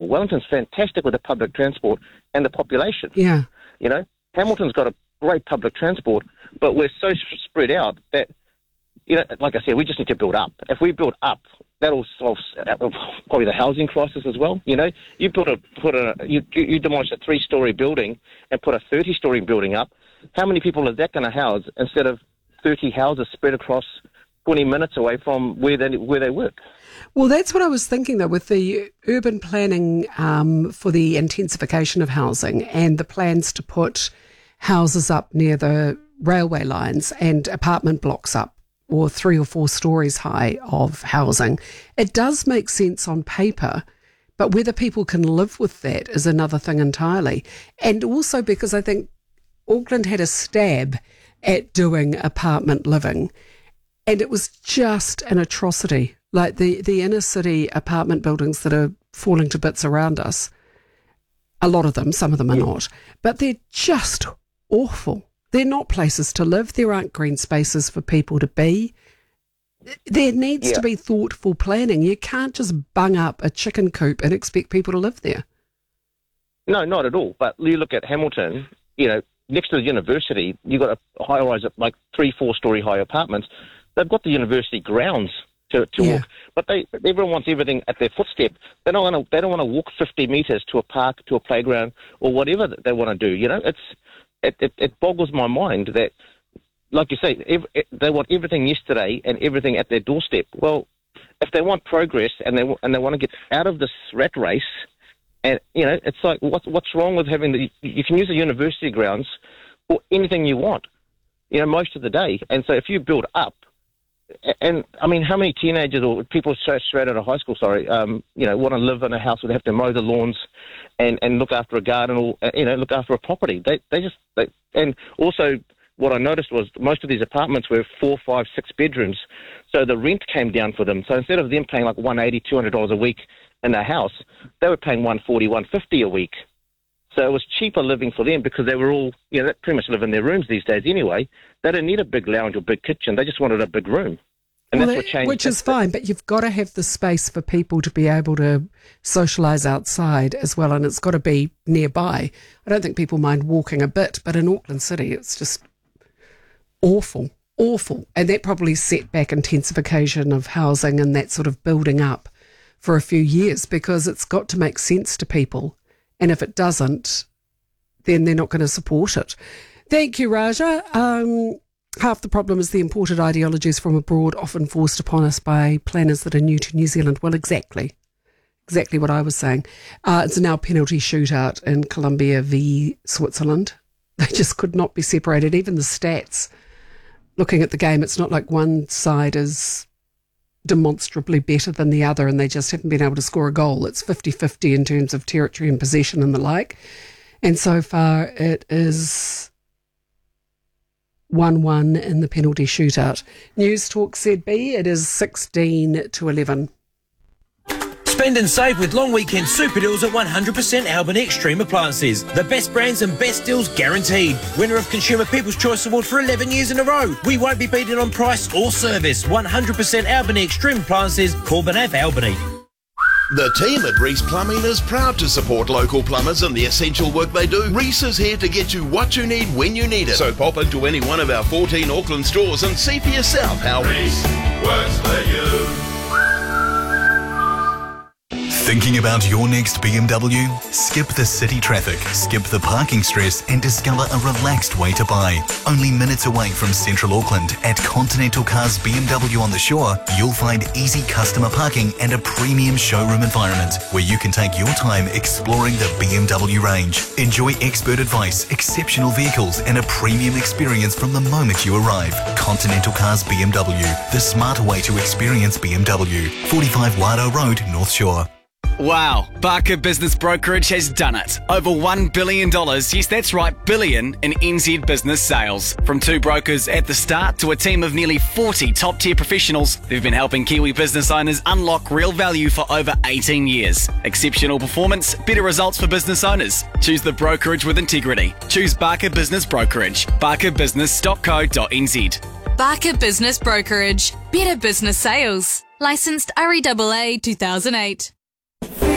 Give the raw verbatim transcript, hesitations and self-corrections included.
Wellington's fantastic with the public transport and the population. Yeah. You know, Hamilton's got a great public transport, but we're so spread out that, you know, like I said, we just need to build up. If we build up, that'll solve probably the housing crisis as well. You know, you put a put a you you demolish a three-story building and put a thirty-story building up. How many people is that going to house instead of thirty houses spread across twenty minutes away from where they where they work? Well, that's what I was thinking, though, with the urban planning um, for the intensification of housing and the plans to put houses up near the railway lines and apartment blocks up, or three or four stories high of housing. It does make sense on paper, but whether people can live with that is another thing entirely. And also because I think Auckland had a stab at doing apartment living, and it was just an atrocity. Like the, the inner city apartment buildings that are falling to bits around us, a lot of them, some of them are not, but they're just awful. They're not places to live. There aren't green spaces for people to be. There needs yeah. to be thoughtful planning. You can't just bung up a chicken coop and expect people to live there. No, not at all. But you look at Hamilton, you know, next to the university, you've got a high-rise, like three, four-story high apartments. They've got the university grounds to, to yeah. walk, but they everyone wants everything at their footstep. They don't want to. They don't want to walk fifty metres to a park, to a playground, or whatever that they want to do. You know, it's it, it, it boggles my mind that, like you say, ev- they want everything yesterday and everything at their doorstep. Well, if they want progress and they and they want to get out of this rat race, and you know, it's like what's what's wrong with having the? You can use the university grounds for anything you want, you know, most of the day. And so if you build up. And, I mean, how many teenagers or people straight out of high school, sorry, um, you know, want to live in a house where they have to mow the lawns and, and look after a garden or, you know, look after a property? They they just, they, and also what I noticed was most of these apartments were four, five, six bedrooms. So the rent came down for them. So instead of them paying like one hundred eighty dollars, two hundred dollars a week in their house, they were paying one hundred forty dollars, one hundred fifty dollars a week. So it was cheaper living for them because they were all, you know, they pretty much live in their rooms these days anyway. They don't need a big lounge or big kitchen. They just wanted a big room. And well, that's what that, changed. which is fine, but you've got to have the space for people to be able to socialise outside as well, and it's got to be nearby. I don't think people mind walking a bit, but in Auckland City, it's just awful, awful. And that probably set back intensification of housing and that sort of building up for a few years because it's got to make sense to people. And if it doesn't, then they're not going to support it. Thank you, Raja. Um, half the problem is the imported ideologies from abroad, often forced upon us by planners that are new to New Zealand. Well, exactly. Exactly what I was saying. Uh, it's now a penalty shootout in Colombia v Switzerland. They just could not be separated. Even the stats, looking at the game, it's not like one side is demonstrably better than the other and they just haven't been able to score a goal. It's fifty-fifty in terms of territory and possession and the like. And so far it is one one in the penalty shootout. News Talk Z B, it is sixteen to eleven. Spend and save with long weekend super deals at one hundred percent Albany Extreme Appliances. The best brands and best deals guaranteed. Winner of Consumer People's Choice Award for eleven years in a row. We won't be beaten on price or service. one hundred percent Albany Extreme Appliances, Corbin Ave, Albany. The team at Reese Plumbing is proud to support local plumbers and the essential work they do. Reese is here to get you what you need when you need it. So pop into any one of our fourteen Auckland stores and see for yourself how Reese works for you. Thinking about your next B M W? Skip the city traffic, skip the parking stress and discover a relaxed way to buy. Only minutes away from Central Auckland at Continental Cars B M W on the Shore, you'll find easy customer parking and a premium showroom environment where you can take your time exploring the B M W range. Enjoy expert advice, exceptional vehicles and a premium experience from the moment you arrive. Continental Cars B M W, the smarter way to experience B M W. forty-five Wado Road, North Shore. Wow, Barker Business Brokerage has done it. Over one billion dollars, yes that's right, billion, in N Z business sales. From two brokers at the start to a team of nearly forty top-tier professionals, they've been helping Kiwi business owners unlock real value for over eighteen years. Exceptional performance, better results for business owners. Choose the brokerage with integrity. Choose Barker Business Brokerage. barker business dot co dot n z. Barker Business Brokerage. Better business sales. Licensed R E A A two thousand eight.